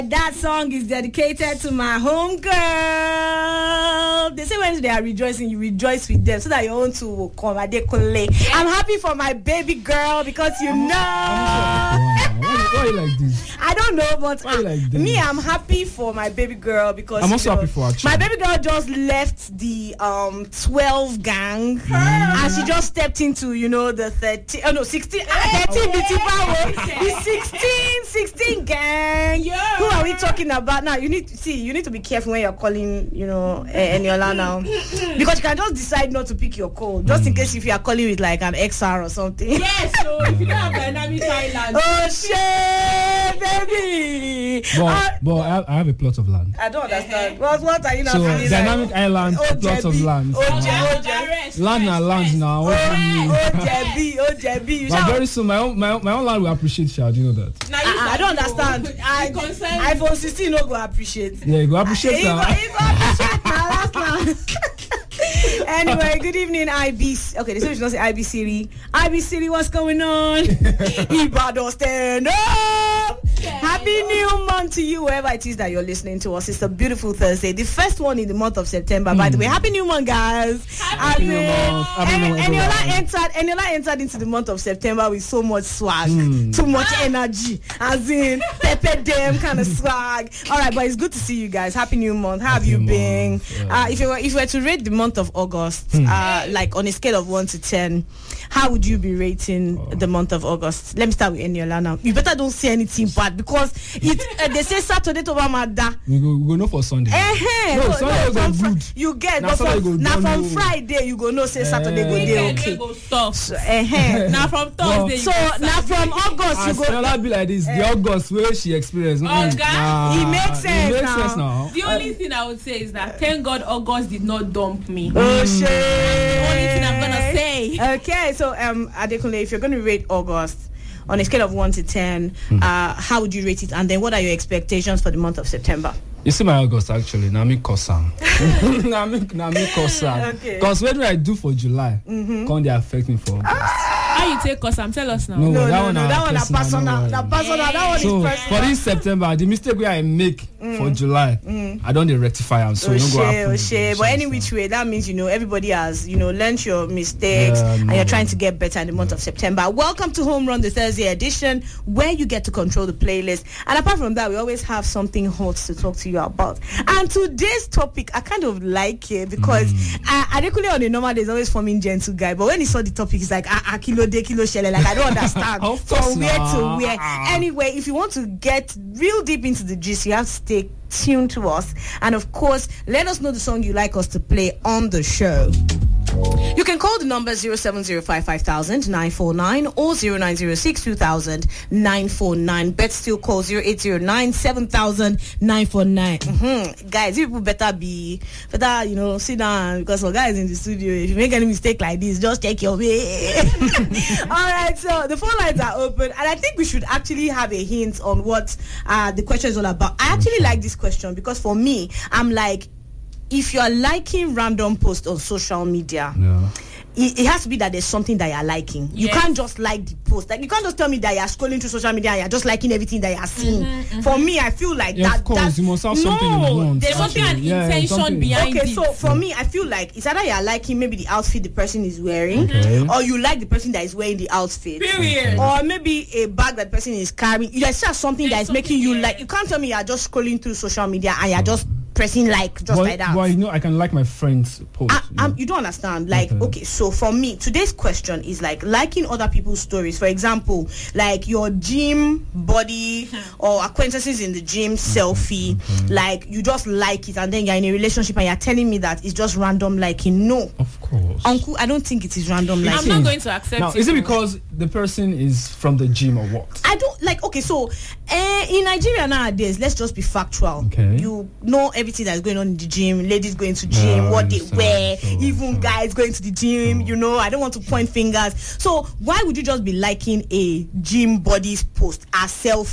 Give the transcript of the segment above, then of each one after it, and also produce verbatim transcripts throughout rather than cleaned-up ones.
That song is dedicated to my home girl. They say when they are rejoicing, you rejoice with them so that your own too will come. I'm happy for my baby girl because you know. Why, why you like this? I don't know, but why you like this? me, I'm happy for my baby girl because I'm also you know, happy for her. my baby girl just left the um twelve gang mm. and she just stepped into, you know, the thirteen, oh no, sixteen, uh, thirteen, oh, the sixteen, sixteen gang. Yeah. Who are we talking about now? You need to see, you need to be careful when you're calling, you know, uh, Eniola now, because you can just decide not to pick your call, just mm. in case if you are calling with like an X R or something. Yes, so if you don't have Dynamic Island. Oh shit, baby. But, uh, but I, have, I have a plot of land. I don't understand. What, what are you now so feeling Dynamic like? Island, Oh, plot of land. Oh, Jebby. Land and land now. Oh, oh, Jebby. Oh, Jebby. But very soon, my own, my own, my own land will appreciate Shah. Do you know that? Now, I, I don't understand. I, iPhone sixteen no go appreciate. Yeah, go appreciate that. He go appreciate my last land. Anyway, good evening, I B C. Okay, this is not say I B C. I B C, what's going on? Ibadan, stand up! Happy new month to you, wherever it is that you're listening to us. It's a beautiful Thursday, the first one in the month of September. Mm. By the way, happy new month, guys! Happy new month. Eniola entered, Eniola entered into the month of September with so much swag, mm. too much energy, as in pepper them kind of swag. All right, but it's good to see you guys. Happy new month. How have you been? Yeah. Uh, if you were, if you were to rate the month of August, mm. uh, like on a scale of one to ten, how would you be rating oh. the month of August? Let me start with Eniola now. You better don't say anything bad because it uh, they say Saturday to Mada. We go, we go know for Sunday. Uh-huh. No, no, Sunday no, go from, good. You get, now but from, now from know. Friday you go know say Saturday uh, go day okay. Go stop. So, uh-huh. Now from Thursday. So now from August you go. Eniola be like this. Uh, the August where she experienced. Oh God, nah, it makes sense. It makes now. sense now. The only uh, thing I would say is that thank God August did not dump me. Oh shit. The only thing I'm gonna say. Okay, so um, Adekunle, if you're going to rate August on a scale of one to ten, mm. uh, how would you rate it? And then, what are your expectations for the month of September? You see my August actually. Now me Kosam. Now me now me Kosam. Because what do I do for July? Mm-hmm. Can't they affect me for August? How you take Kosam? Tell us now. No, no, that no, one no, that one is personal. That personal. That one so is personal. For this September, the mistake where I make mm. for July, mm. I don't rectify them. So oh, no go share, oh, share. But any which way, that means you know everybody has you know learned your mistakes yeah, no, and you're trying to get better in the month yeah. of September. Welcome to Home Run, the Thursday edition, where you get to control the playlist. And apart from that, we always have something hot to talk to you about. And today's topic, I kind of like it because mm. uh, Adekunle on a normal day is always forming gentle guy, but when he saw the topic, he's like, ah, ah kilo de kilo shele, like I don't understand from where to where. Anyway, if you want to get real deep into the gist, you have to stay tuned to us. And of course, let us know the song you like us to play on the show. You can call the number zero seven zero five five thousand nine four nine or zero nine zero six two thousand nine four nine. Bet still call zero eight zero nine seven thousand nine four nine. Mm-hmm. Guys, you people better be, better, you know, sit down because for guys in the studio, if you make any mistake like this, just take your way. All right, so the phone lines are open and I think we should actually have a hint on what uh, the question is all about. I actually like this question because for me, I'm like, if you're liking random posts on social media, yeah. it, it has to be that there's something that you're liking. Yes. You can't just like the post. Like you can't just tell me that you're scrolling through social media and you're just liking everything that you're seeing. Mm-hmm, mm-hmm. For me, I feel like yeah, that. Of course, that, you must have no, something you want. There's something an yeah, intention something. behind okay, it. Okay, so for me, I feel like it's either you're liking maybe the outfit the person is wearing, okay. or you like the person that is wearing the outfit. Period. Or maybe a bag that the person is carrying. There's just something there's that is something making you there. like. You can't tell me you're just scrolling through social media and you're just pressing like just but, like that. But you know, I can like my friend's post. I, you, know? you don't understand. Like, okay. okay, so for me, today's question is like liking other people's stories. For example, like your gym body or acquaintances in the gym selfie. Okay. Like you just like it, and then you're in a relationship and you're telling me that it's just random liking. No, of course, Uncle, I don't think it is random liking. I'm not going to accept now, it. Is it because the person is from the gym or what? I don't like. Okay, so uh, in Nigeria nowadays, let's just be factual. Okay, you know everything that's going on in the gym, ladies going to gym, yeah, what they so, wear, so, even so. guys going to the gym, so. you know, I don't want to point fingers. So why would you just be liking a gym body's post, a selfie?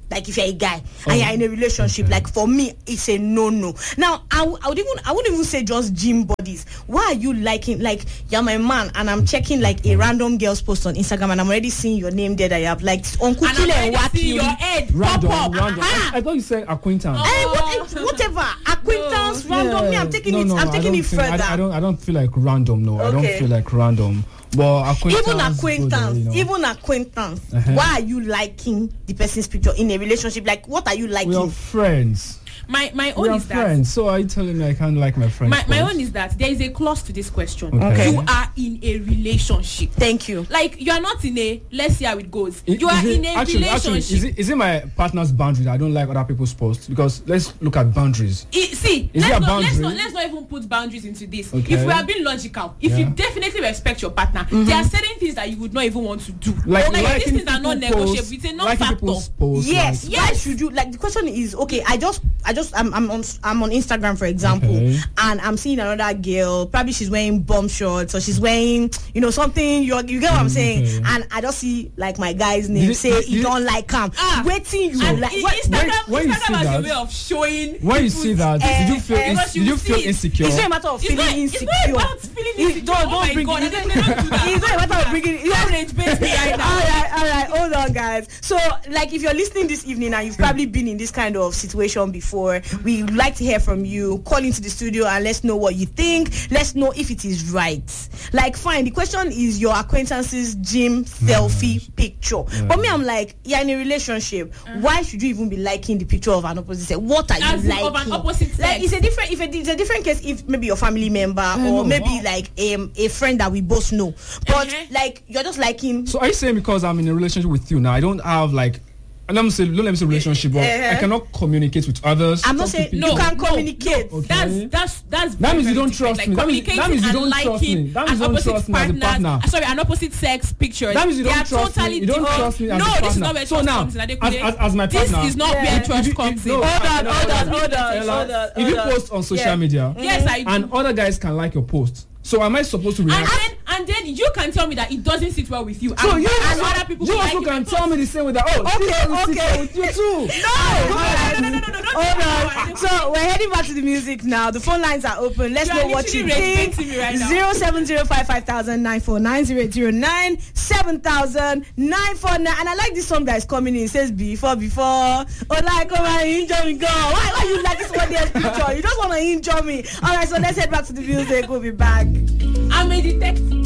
Like if you're a guy oh. and you're in a relationship, okay. like for me, it's a no-no. Now, I, w- I would even I wouldn't even say just gym bodies. Why are you liking, like, you're my man and I'm checking like a random girl's post on Instagram and I'm already seeing your name there that you have liked Uncle and I'm already seeing your head random, pop up. Random. I, I thought you said acquaintance. Oh. Hey, what, whatever, acquaintance, no. random. Yeah. Me, I'm taking no, it. No, I'm taking it think, further. I, I don't. I don't feel like random. No, okay. I don't feel like random. Well, acquaintance, even acquaintance, good, you know. even acquaintance. Uh-huh. Why are you liking the person's picture in a relationship? Like, what are you liking? We are friends. My my own we are is friends. that. So are you telling me I can't like my friends? My, my own is that there is a clause to this question. Okay. You are in a relationship. Thank you. Like you are not in a. Let's see how it goes. It, you are it, in a actually, relationship. Actually, is it is it my partner's boundary that I don't like other people's posts? Because let's look at boundaries. It, see, is let's it a not, boundary? let's not let's not even put boundaries into this. Okay. If we are being logical, if yeah. you definitely respect your partner, mm-hmm. there are certain things that you would not even want to do. Like, like, like these things are not negotiable. Posts, It's a like non-factor. Posts, yes, like, yes. Why should you like? The question is, okay, I just, I just, I'm, I'm on, I'm on Instagram, for example, okay. and I'm seeing another girl. Probably she's wearing bomb shorts or she's wearing, you know, something. You, you get what I'm saying? Okay. And I just see like my guy's name. Did say it, you don't like him. Ah, waiting you and like. I- What, Instagram, when, when Instagram has that, a way of showing. When you see that, uh, did you feel? uh, Ins- did you feel insecure? It's not a matter of It's feeling not, insecure. it's not about feeling insecure. It, don't, oh don't my bring God, it. they, they don't do that. It's not a matter of bringing it. Don't rage bait me right now. All right, all right, hold on, guys. So, like, if you're listening this evening and you've probably been in this kind of situation before, we would like to hear from you. Call into the studio and let's know what you think. Let's know if it is right. Like, fine. The question is your acquaintance's gym selfie mm. picture. Mm. But me, I'm like, you're in a relationship. Mm. Why should you even be liking the picture of an opposite sex? What are As you liking? liking? Of an opposite sex. Like, it's a different. If it, it's a different case, if maybe your family member I or know, maybe wow. like um, a friend that we both know. But Uh-huh. like, you're just liking. So are you saying because I'm in a relationship with you now, I don't have like, and I'm saying, don't let me say relationship, but Uh-huh. I cannot communicate with others. I'm not Talk to saying people. you can no, communicate. Okay. That's that's that's. That means you very don't different. trust like me. That means- that means you communicating don't and trust me. liking That means you an don't opposite trust me as a partners- partner. uh, Sorry, an opposite sex pictures. That means you They don't are trust totally me. You don't different. trust me as no, a partner. this is not where so trust now, comes in. as, Adekunle. as, as my partner, This is not Yeah. where If trust you- comes if- in. no, Hold on, no, hold on, no, hold on, Ella, hold on. If you hold on. post on social Yeah. media, Yes, I do. and other guys can like your post, so am I supposed to And react? then, and then you can tell me that it doesn't sit well with you. So and, you and also, other people you can also like can it. tell me the same way that, oh, Okay, this doesn't sit okay. well with you too. No, no, no, no, no, no, no, no. Hold on. So we're heading back to the music now. The phone lines are open. Let's You know are what you literally think. respecting me right now. Zero seven zero five five thousand nine four nine zero zero nine seven thousand nine four nine. And I like this song that is coming in. It says before before. Oh, like come on, injure me, go. Why why you like this one there picture? You just want to injure me. All right, so let's head back to the music. We'll be back. I'm a detective.